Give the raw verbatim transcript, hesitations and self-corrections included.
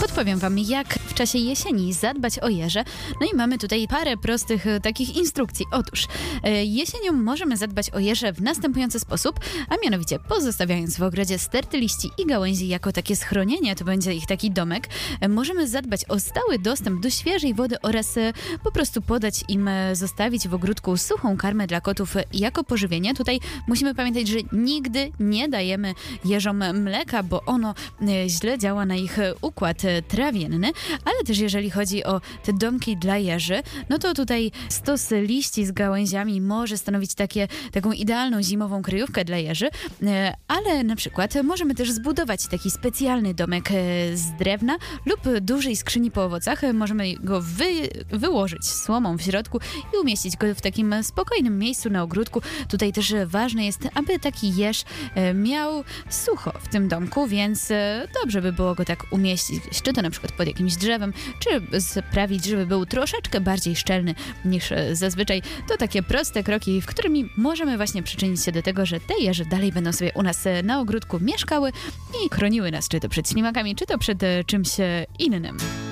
Podpowiem wam, jak w czasie jesieni zadbać o jeże. No i mamy tutaj parę prostych e, takich instrukcji. Otóż e, jesienią możemy zadbać o jeże w następujący sposób, a mianowicie pozostawiając w ogrodzie sterty liści i gałęzi jako takie schronienie, to będzie ich taki domek, e, możemy zadbać o stały dostęp do świeżej wody oraz e, po prostu podać im, e, zostawić w ogródku suchą karmę dla kotów e, jako pożywienie. Tutaj musimy pamiętać, że nigdy nie dajemy jeżom mleka, bo ono e, źle działa na ich e, układ e, trawienny, ale też jeżeli chodzi o te domki dla jeży, no to tutaj stos liści z gałęziami może stanowić takie, taką idealną zimową kryjówkę dla jeży, e, ale na przykład możemy też zbudować taki specjalny domek e, z drewna lub dużej skrzyni po owocach. E, możemy go wy, wyłożyć słomą w środku i umieścić go w takim spokojnym miejscu na ogródku. Tutaj też ważne jest, aby taki jeż e, miał sucho w tym domku, więc e, dobrze by było go tak umieścić, czy to na przykład pod jakimś drzewem, czy sprawić, żeby był troszeczkę bardziej szczelny niż e, zazwyczaj. To takie proste kroki, w którymi możemy właśnie przyczynić się do tego, że te jeże dalej będą sobie u nas e, na ogródku mieszkały i chroniły nas, czy to przed ślimakami, czy to przed e, czymś e, innym.